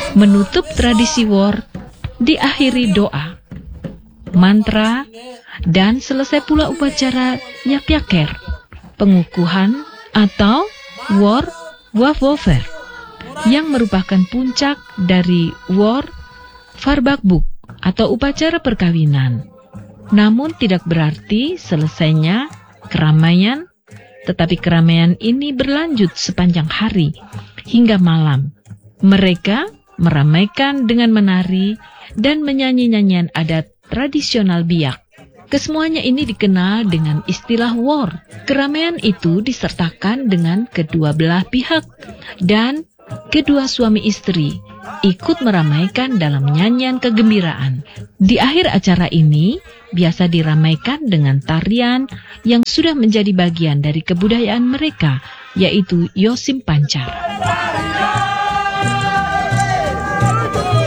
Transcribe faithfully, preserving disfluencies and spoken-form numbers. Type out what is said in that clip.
Menutup tradisi war diakhiri doa, mantra, dan selesai pula upacara Nyakyaker, pengukuhan atau war wafover, yang merupakan puncak dari war Farbakbuk atau upacara perkawinan. Namun tidak berarti selesainya keramaian, tetapi keramaian ini berlanjut sepanjang hari hingga malam. Mereka meramaikan dengan menari dan menyanyi nyanyian adat tradisional Biak. Kesemuanya ini dikenal dengan istilah war. Keramaian itu disertakan dengan kedua belah pihak dan kedua suami istri ikut meramaikan dalam nyanyian kegembiraan. Di akhir acara ini biasa diramaikan dengan tarian yang sudah menjadi bagian dari kebudayaan mereka, yaitu Yosim Pancar.